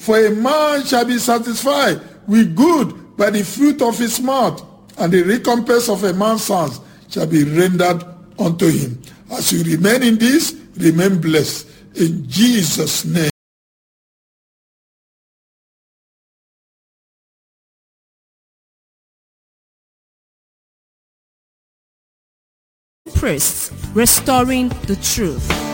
For a man shall be satisfied with good by the fruit of his mouth, and the recompense of a man's hands shall be rendered unto him. As you remain in this, remain blessed. In Jesus' name. Priests, restoring the truth.